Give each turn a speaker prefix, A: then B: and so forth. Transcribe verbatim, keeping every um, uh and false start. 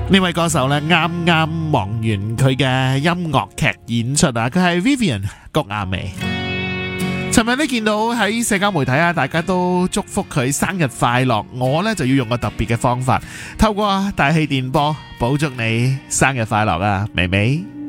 A: 呢位歌手呢，啱啱忙完佢嘅音樂劇演出啊，佢係 Vivian 谷婭溦。尋日呢見到喺社交媒體啊，大家都祝福佢生日快樂，我呢就要用個特別嘅方法，透過大氣電波，保祝你生日快樂啊，溦溦。